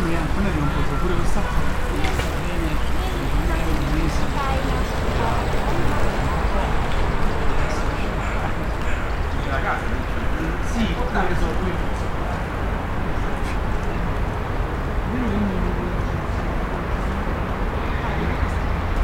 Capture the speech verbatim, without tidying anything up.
niente, noi abbiamo preso pure quest'altro. Ragazzi, sì, ho preso qui.